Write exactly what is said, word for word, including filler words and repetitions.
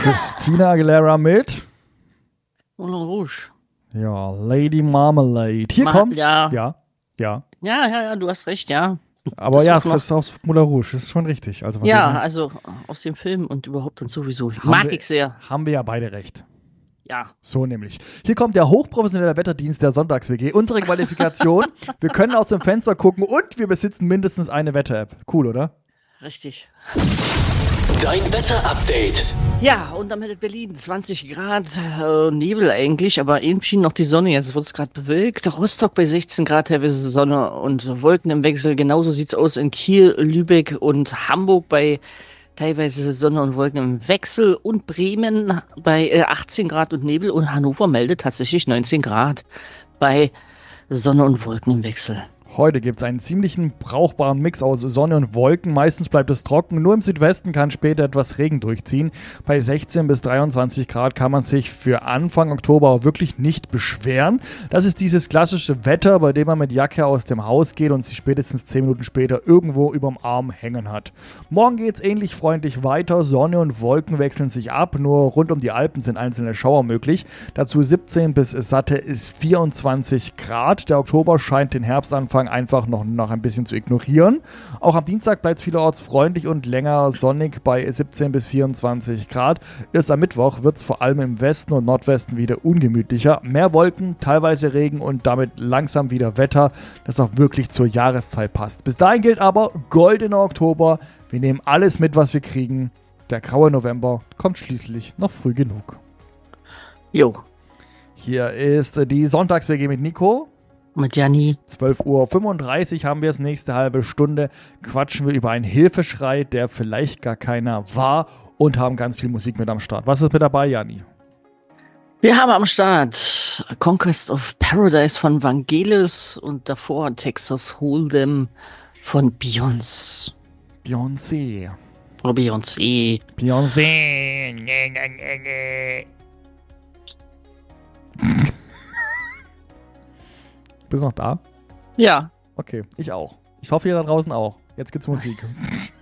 Christina Aguilera mit Moulin Rouge. Ja, Lady Marmalade. Hier Ma- kommt. ja. Ja, ja. Ja, ja, ja, du hast recht, ja. Aber Das ja, auch es noch- ist aus Moulin Rouge. Das ist schon richtig. Also von dem Ja, her also aus dem Film und überhaupt und sowieso. haben Mag wir- ich sehr. Haben wir ja beide recht. Ja. So nämlich. Hier kommt der hochprofessionelle Wetterdienst der Sonntags-W G. Unsere Qualifikation. Wir können aus dem Fenster gucken und wir besitzen mindestens eine Wetter-App. Cool, oder? Richtig. Dein Wetter-Update. Ja, und dann mit Berlin zwanzig Grad, äh, Nebel eigentlich, aber eben schien noch die Sonne, jetzt wird es gerade bewölkt. Rostock bei sechzehn Grad, teilweise Sonne und Wolken im Wechsel. Genauso sieht es aus in Kiel, Lübeck und Hamburg bei teilweise Sonne und Wolken im Wechsel. Und Bremen bei äh, achtzehn Grad und Nebel und Hannover meldet tatsächlich neunzehn Grad bei Sonne und Wolken im Wechsel. Heute gibt es einen ziemlichen brauchbaren Mix aus Sonne und Wolken. Meistens bleibt es trocken. Nur im Südwesten kann später etwas Regen durchziehen. Bei sechzehn bis dreiundzwanzig Grad kann man sich für Anfang Oktober wirklich nicht beschweren. Das ist dieses klassische Wetter, bei dem man mit Jacke aus dem Haus geht und sich spätestens zehn Minuten später irgendwo überm Arm hängen hat. Morgen geht es ähnlich freundlich weiter. Sonne und Wolken wechseln sich ab. Nur rund um die Alpen sind einzelne Schauer möglich. Dazu siebzehn bis satte ist vierundzwanzig Grad. Der Oktober scheint den Herbstanfang einfach noch, noch ein bisschen zu ignorieren. Auch am Dienstag bleibt es vielerorts freundlich und länger sonnig bei siebzehn bis vierundzwanzig Grad. Erst am Mittwoch wird es vor allem im Westen und Nordwesten wieder ungemütlicher. Mehr Wolken, teilweise Regen und damit langsam wieder Wetter, das auch wirklich zur Jahreszeit passt. Bis dahin gilt aber goldener Oktober. Wir nehmen alles mit, was wir kriegen. Der graue November kommt schließlich noch früh genug. Jo, Hier ist die Sonntags-W G mit Nico. mit Janni. zwölf Uhr fünfunddreißig haben wir es, nächste halbe Stunde quatschen wir über einen Hilfeschrei, der vielleicht gar keiner war und haben ganz viel Musik mit am Start. Was ist mit dabei, Janni? Wir haben am Start Conquest of Paradise von Vangelis und davor Texas Hold'em von Beyoncé. Beyoncé. Oder Beyoncé. Beyoncé. Nee, nee, nee, nee. Bist du noch da? Ja. Okay, ich auch. Ich hoffe, ihr da draußen auch. Jetzt gibt's Musik.